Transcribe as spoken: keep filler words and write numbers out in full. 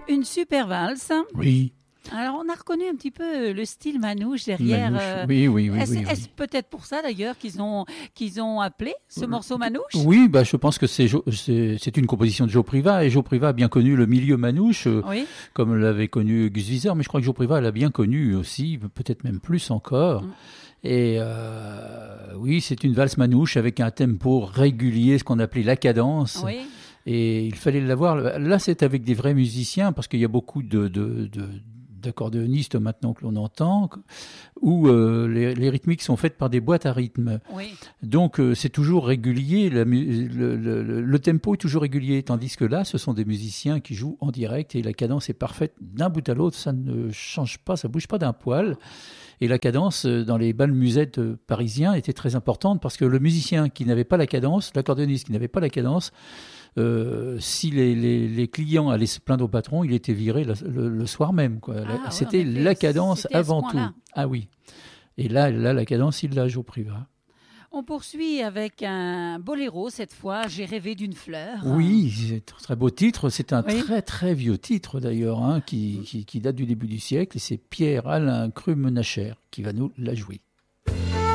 Une super valse. Oui. Alors, on a reconnu un petit peu le style manouche derrière. Manouche. Euh, Oui, oui, oui. est-ce, oui, oui. est-ce peut-être pour ça d'ailleurs qu'ils ont, qu'ils ont appelé ce Euh, morceau manouche? Oui, bah, je pense que c'est, Jo- c'est, c'est une composition de Joe Priva, et Joe Priva a bien connu le milieu manouche, euh, Oui. comme l'avait connu Gus Viseur, mais je crois que Joe Priva l'a bien connu aussi, peut-être même plus encore. Mm. Et euh, oui, c'est une valse manouche avec un tempo régulier, ce qu'on appelait la cadence. Oui. Et il fallait l'avoir. Là, c'est avec des vrais musiciens, parce qu'il y a beaucoup de, de, de d'accordéonistes maintenant que l'on entend, où euh, les, les rythmiques sont faites par des boîtes à rythme. Oui. Donc euh, c'est toujours régulier, la mu- le, le, le, le tempo est toujours régulier, tandis que là, ce sont des musiciens qui jouent en direct et la cadence est parfaite d'un bout à l'autre, ça ne change pas, ça bouge pas d'un poil. Et la cadence euh, dans les bals musettes euh, parisiens était très importante, parce que le musicien qui n'avait pas la cadence, l'accordéoniste qui n'avait pas la cadence, Euh, si les, les, les clients allaient se plaindre au patron, il était viré le, le, le soir même, quoi. Ah, ouais, C'était en effet, la cadence c'était à ce avant tout. point-là. Ah oui. Et là, là, la cadence, il l'a, Joe Priva. On poursuit avec un boléro cette fois. J'ai rêvé d'une fleur. Oui, c'est un très beau titre. C'est un Oui. très très vieux titre d'ailleurs, hein, qui, qui, qui date du début du siècle. Et c'est Pierre-Alain Crumenacher qui va nous la jouer.